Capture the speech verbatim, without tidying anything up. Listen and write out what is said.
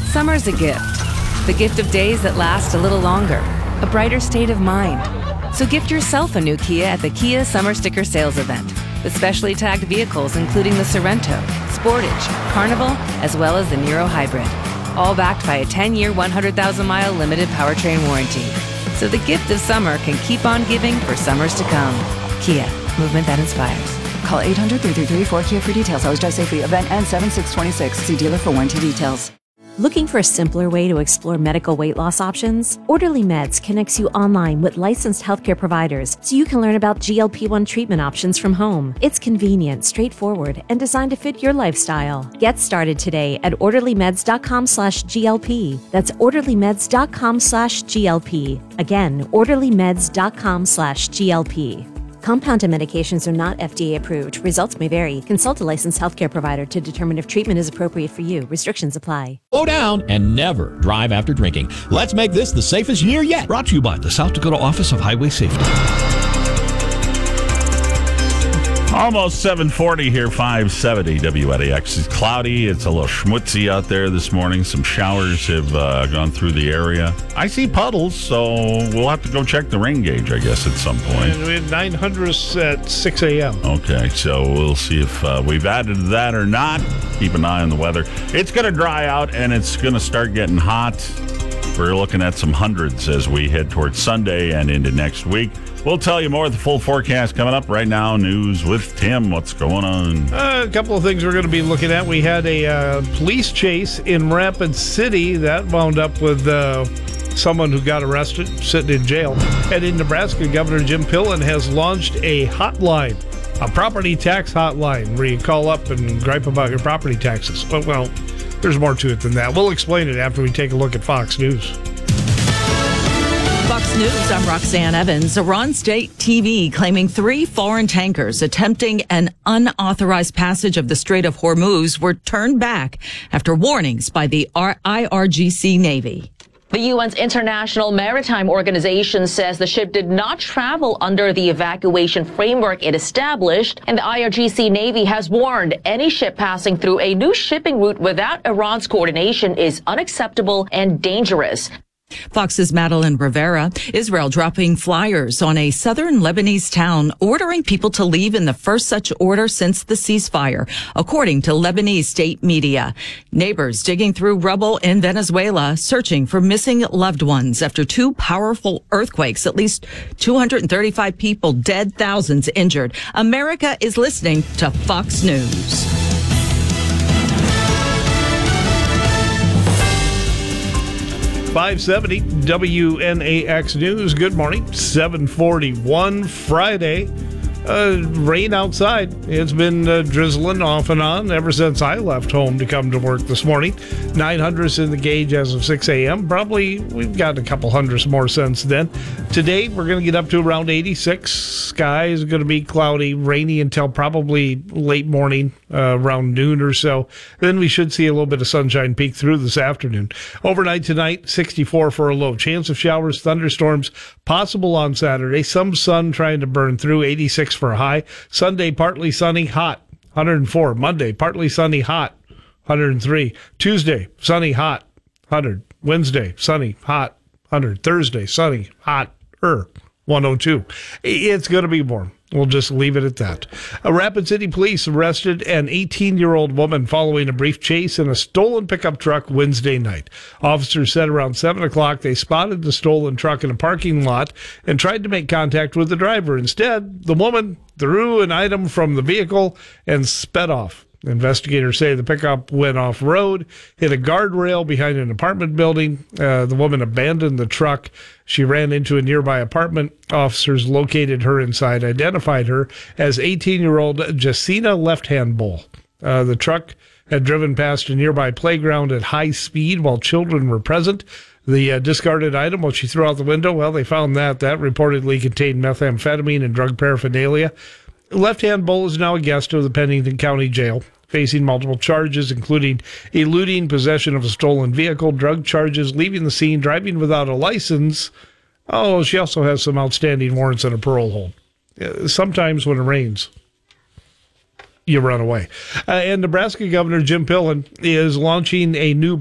Summer's a gift. The gift of days that last a little longer. A brighter state of mind. So gift yourself a new Kia at the Kia Summer Sticker Sales Event. With specially tagged vehicles including the Sorento, Sportage, Carnival, as well as the Niro Hybrid. All backed by a ten-year, one hundred thousand mile limited powertrain warranty. So the gift of summer can keep on giving for summers to come. Kia, movement that inspires. Call eight hundred, three three three, four K I A for details. Always drive safely. Event ends seven six twenty-six. See dealer for warranty details. Looking for a simpler way to explore medical weight loss options? Orderly Meds connects you online with licensed healthcare providers so you can learn about G L P one treatment options from home. It's convenient, straightforward, and designed to fit your lifestyle. Get started today at orderlymeds.com slash GLP. That's orderlymeds.com slash GLP. Again, orderlymeds.com slash GLP. Compounded medications are not F D A approved. Results may vary. Consult a licensed healthcare provider to determine if treatment is appropriate for you. Restrictions apply. Slow down and never drive after drinking. Let's make this the safest year yet. Brought to you by the South Dakota Office of Highway Safety. Almost seven forty here, five seventy W A D X. It's cloudy. It's a little schmutzy out there this morning. Some showers have uh, gone through the area. I see puddles, so we'll have to go check the rain gauge, I guess, at some point. And we had nine hundredths at six a.m. Okay, so we'll see if uh, we've added to that or not. Keep an eye on the weather. It's going to dry out, and it's going to start getting hot. We're looking at some hundreds as we head towards Sunday and into next week. We'll tell you more of the full forecast coming up right now. News with Tim. What's going on? Uh, a couple of things we're going to be looking at. We had a uh, police chase in Rapid City that wound up with uh, someone who got arrested, sitting in jail. And in Nebraska, Governor Jim Pillen has launched a hotline, a property tax hotline, where you call up and gripe about your property taxes. But, well, there's more to it than that. We'll explain it after we take a look at Fox News. Fox News, I'm Roxanne Evans. Iran State T V claiming three foreign tankers attempting an unauthorized passage of the Strait of Hormuz were turned back after warnings by the I R G C Navy. The U N's International Maritime Organization says the ship did not travel under the evacuation framework it established, and the I R G C Navy has warned any ship passing through a new shipping route without Iran's coordination is unacceptable and dangerous. Fox's Madeline Rivera. Israel dropping flyers on a southern Lebanese town ordering people to leave in the first such order since the ceasefire, according to Lebanese state media. Neighbors digging through rubble in Venezuela, searching for missing loved ones after two powerful earthquakes. At least two hundred thirty-five people dead, thousands injured. America is listening to Fox News. five seventy W N A X News. Good morning. seven forty-one Friday. Uh, rain outside. It's been uh, drizzling off and on ever since I left home to come to work this morning. nine hundredths in the gauge as of six a.m. Probably we've gotten a couple hundredths more since then. Today we're going to get up to around eighty-six. Sky is going to be cloudy, rainy until probably late morning, uh, around noon or so. Then we should see a little bit of sunshine peek through this afternoon. Overnight tonight, sixty-four for a low. Chance of showers, thunderstorms possible on Saturday. Some sun trying to burn through. eighty-six for a high. Sunday, partly sunny, hot, one hundred four. Monday, partly sunny, hot, one hundred three. Tuesday, sunny, hot, one hundred. Wednesday, sunny, hot, one hundred. Thursday, sunny, hot, er, one oh two. It's going to be warm. We'll just leave it at that. A Rapid City police arrested an eighteen-year-old woman following a brief chase in a stolen pickup truck Wednesday night. Officers said around seven o'clock they spotted the stolen truck in a parking lot and tried to make contact with the driver. Instead, the woman threw an item from the vehicle and sped off. Investigators say the pickup went off-road, hit a guardrail behind an apartment building. Uh, the woman abandoned the truck. She ran into a nearby apartment. Officers located her inside, identified her as eighteen-year-old Jacina Left-Hand Bull. Uh, the truck had driven past a nearby playground at high speed while children were present. The uh, discarded item, what she threw out the window, well, they found that. That reportedly contained methamphetamine and drug paraphernalia. Left-Hand Bull is now a guest of the Pennington County Jail, facing multiple charges, including eluding possession of a stolen vehicle, drug charges, leaving the scene, driving without a license. Oh, she also has some outstanding warrants and a parole hold. Uh, sometimes when it rains, you run away. Uh, and Nebraska Governor Jim Pillen is launching a new